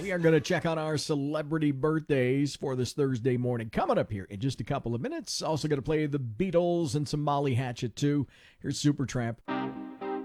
We are going to check on our celebrity birthdays for this Thursday morning. Coming up here in just a couple of minutes. Also going to play the Beatles and some Molly Hatchet, too. Here's Supertramp.